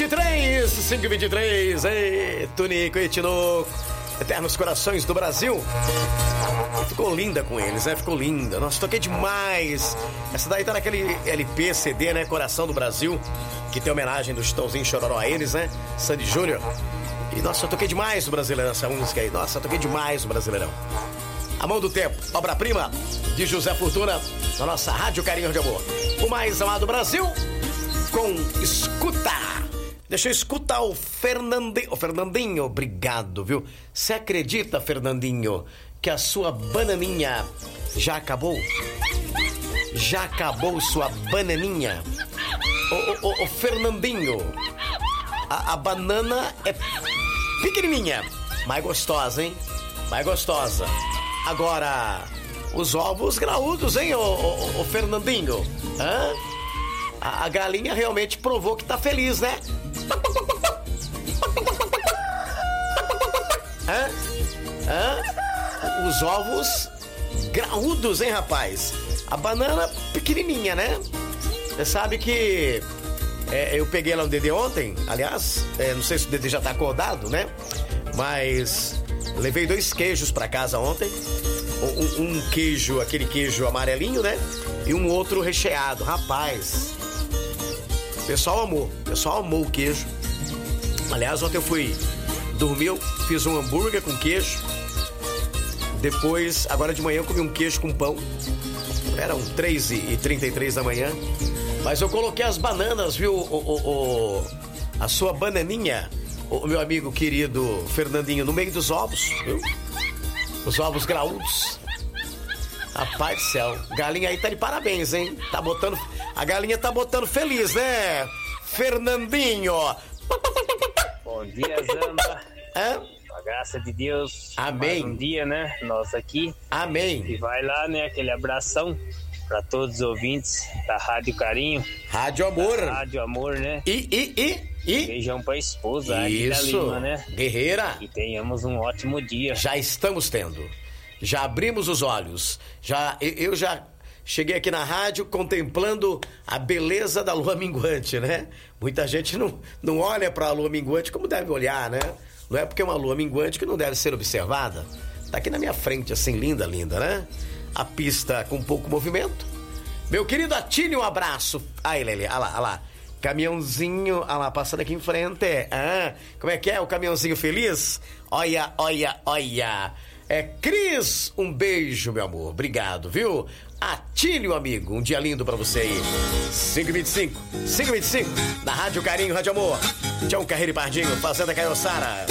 5h23. Ei, Tunico e Tinoco, eternos corações do Brasil. Ficou linda com eles, né? Ficou linda. Nossa, toquei demais. Essa daí tá naquele LP, CD, né? Coração do Brasil, que tem homenagem do Chitãozinho Chororó a eles, né? Sandy Júnior. E, nossa, eu toquei demais no Brasileirão essa música aí. Nossa, eu toquei demais no Brasileirão. A Mão do Tempo, obra-prima de José Fortuna, na nossa Rádio Carinho de Amor. O mais amado Brasil, com Escuta. Deixa eu escutar o Fernandinho. Ô, Fernandinho, obrigado, viu? Você acredita, Fernandinho, que a sua bananinha já acabou? Já acabou sua bananinha? Ô, Fernandinho, a banana é pequenininha, mais gostosa, hein? Mais gostosa. Agora, os ovos graúdos, hein, ô Fernandinho? Hã? A galinha realmente provou que tá feliz, né? Os ovos graúdos, hein, rapaz? A banana pequenininha, né? Você sabe que eu peguei lá no Dedê ontem, aliás, não sei se o Dedê já tá acordado, né? Mas levei 2 queijos pra casa ontem. Um queijo, aquele queijo amarelinho, né? E um outro recheado. Rapaz, o pessoal amou o queijo. Aliás, ontem eu fui dormir, eu fiz um hambúrguer com queijo. Depois, agora de manhã, eu comi um queijo com pão. Eram 3h33 da manhã. Mas eu coloquei as bananas, viu? A sua bananinha, o meu amigo querido Fernandinho, no meio dos ovos, viu? Os ovos graúdos. Rapaz do céu, galinha aí tá de parabéns, hein? A galinha tá botando feliz, né? Fernandinho. Bom dia, Zamba. Com a graça de Deus. Amém. Mais um dia, né? Nós aqui. Amém. E vai lá, né? Aquele abração para todos os ouvintes da Rádio Carinho. Rádio Amor. Rádio Amor, né? E beijão pra esposa, Águida Lima, né? Guerreira. E tenhamos um ótimo dia. Já estamos tendo. Já abrimos os olhos. Eu já cheguei aqui na rádio contemplando a beleza da lua minguante, né? Muita gente não olha pra lua minguante como deve olhar, né? Não é porque é uma lua minguante que não deve ser observada. Tá aqui na minha frente, assim, linda, né? A pista com pouco movimento. Meu querido Atílio, um abraço. Aí, Lelê, olha lá. Caminhãozinho, olha lá, passando aqui em frente. Como é que é o caminhãozinho feliz? Olha. Cris, um beijo, meu amor. Obrigado, viu? Atílio, amigo, um dia lindo pra você aí. 5h25, da Rádio Carinho, Rádio Amor. Tião Carreiro e Pardinho, Fazenda Caiçara.